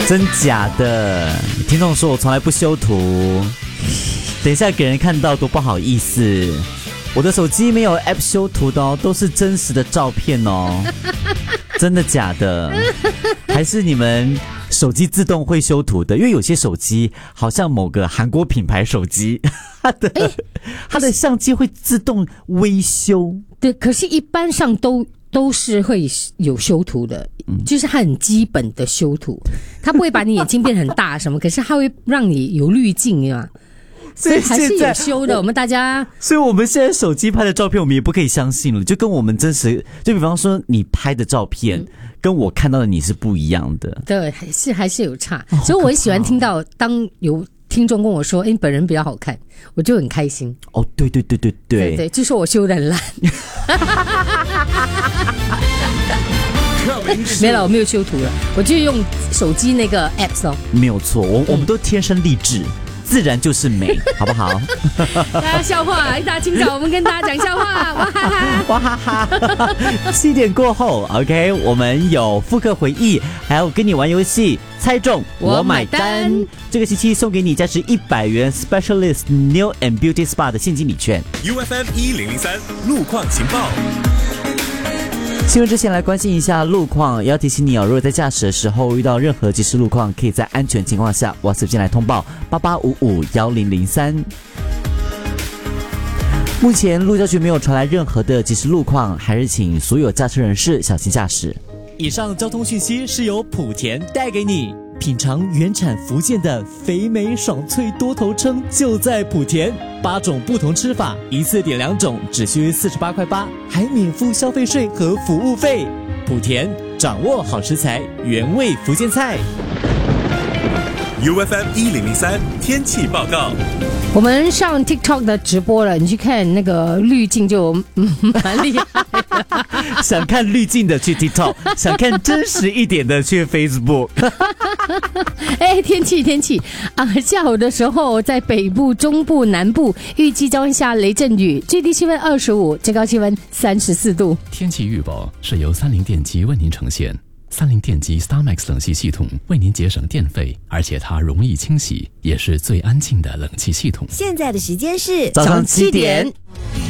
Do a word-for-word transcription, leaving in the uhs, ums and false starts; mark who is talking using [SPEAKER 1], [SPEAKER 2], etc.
[SPEAKER 1] 真假的？听众说我从来不修图，等一下给人看到多不好意思。我的手机没有 app 修图的哦，都是真实的照片哦。真的假的？还是你们手机自动会修图的？因为有些手机好像某个韩国品牌手机，它的、欸、它的相机会自动微修。
[SPEAKER 2] 对，可是一般上都都是会有修图的，嗯、就是它很基本的修图，它不会把你眼睛变很大什么，可是它会让你有滤镜啊。所以还是有修的，我们大家，
[SPEAKER 1] 所以我们现在手机拍的照片，我们也不可以相信了，就跟我们真实，就比方说你拍的照片，嗯、跟我看到的你是不一样的，
[SPEAKER 2] 对，还是还是有差。哦、所以我很喜欢听到，当有听众跟我说，哎，本人比较好看，我就很开心。
[SPEAKER 1] 哦，对对对对对，
[SPEAKER 2] 对对，就说我修得很烂。没了，我没有修图了，我就用手机那个 apps 哦。
[SPEAKER 1] 没有错，我、嗯、我们都天生丽质。自然就是美，好不好？
[SPEAKER 2] 大家笑话，一大清早我们跟大家讲笑话，哇哈哈，
[SPEAKER 1] 哇哈哈！七点过后 ，OK， 我们有复刻回忆，还有跟你玩游戏，猜中我买单。这个星期送给你价值一百元 Specialist Nail and Beauty Spa 的现金礼券。
[SPEAKER 3] U F M 一零零三路况情报。
[SPEAKER 1] 新闻之前来关心一下路况，也要提醒你哦，如果在驾驶的时候遇到任何即时路况，可以在安全情况下 WhatsApp 进来通报八八五五一零零三。目前路交局没有传来任何的即时路况，还是请所有驾车人士小心驾驶。
[SPEAKER 4] 以上交通讯息是由莆田带给你。品尝原产福建的肥美爽脆多头称就在莆田，八种不同吃法，一次点两种，只需四十八块八，还免付消费税和服务费。莆田掌握好食材，原味福建菜。
[SPEAKER 3] U F M 一零零三天气报告。
[SPEAKER 2] 我们上 TikTok 的直播了，你去看那个滤镜就蛮厉害的。
[SPEAKER 1] 想看滤镜的去 TikTok， 想看真实一点的去 Facebook。
[SPEAKER 2] 哎，天气天气啊，下午的时候在北部、中部、南部预计将会下雷阵雨，最低气温二十五，最高气温三十四度。
[SPEAKER 5] 天气预报是由三菱电机为您呈现。三菱电机 StarMax 冷气系统为您节省电费，而且它容易清洗，也是最安静的冷气系统。
[SPEAKER 6] 现在的时间是
[SPEAKER 1] 早上七点。